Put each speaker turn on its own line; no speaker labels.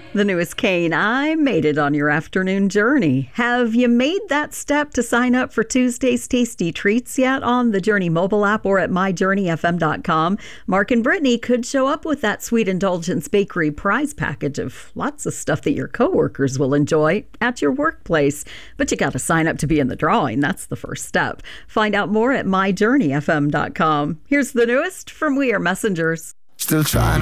The newest Kane, I made it on your afternoon journey. Have you made that step to sign up for Tuesday's Tasty Treats yet on the Journey mobile app or at myjourneyfm.com? Mark and Brittany could show up with that Sweet Indulgence Bakery prize package of lots of stuff that your coworkers will enjoy at your workplace. But you got to sign up to be in the drawing. That's the first step. Find out more at myjourneyfm.com. Here's the newest from We Are Messengers.
Still trying